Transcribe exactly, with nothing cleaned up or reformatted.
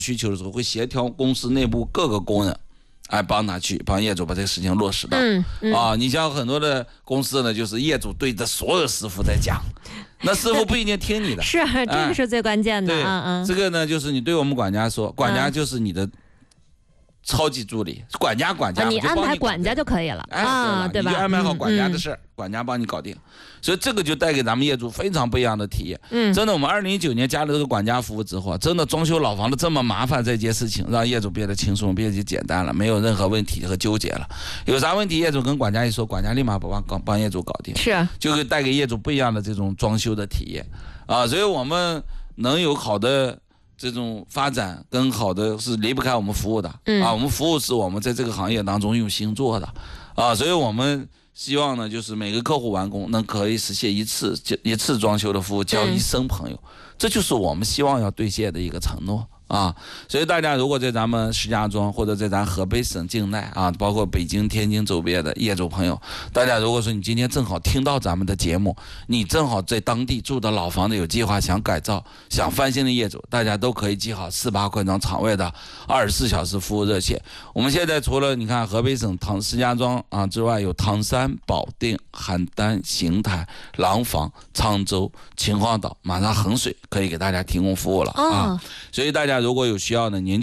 需求的时候，会协调公司内部各个工人，哎，帮他去帮业主把这个事情落实到。 嗯嗯、 啊，你像很多的公司呢，就是业主对着所有师傅在讲，那师傅不一定听你的。 是，这个是最关键的。 对， 嗯嗯， 这个呢，就是你对我们管家说，管家就是你的超级助理，管家管家， 啊、你安排管家就可以了。 哎， 啊，对吧？ 你就安排好管家的事儿、 嗯嗯， 管家帮你搞定。所以这个就带给咱们业主非常不一样的体验。 嗯， 真的，我们二零一九年加了这个管家服务之后，真的装修老房子这么麻烦这件事情，让业主变得轻松，变得简单了，没有任何问题和纠结了。有啥问题，业主跟管家一说，管家立马帮帮帮业主搞定， 是， 就会带给业主不一样的这种装修的体验啊。所以我们能有好的这种发展跟好的是离不开我们服务的、嗯、啊，我们服务是我们在这个行业当中用心做的啊，所以我们希望呢，就是每个客户完工能可以实现一次一次装修的服务，交一生朋友、嗯，这就是我们希望要兑现的一个承诺啊。所以大家如果在咱们石家庄或者在咱河北省境内啊，包括北京、天津周边的业主朋友，大家如果说你今天正好听到咱们的节目，你正好在当地住的老房子有计划想改造、想翻新的业主，大家都可以记好四八宽敞场外的二十四小时服务热线。我们现在除了你看河北省唐石家庄啊之外，有唐山、保定、邯郸、邢台、廊坊、沧州、秦皇岛，马上衡水可以给大家提供服务了啊。所以大家如果有需要呢，您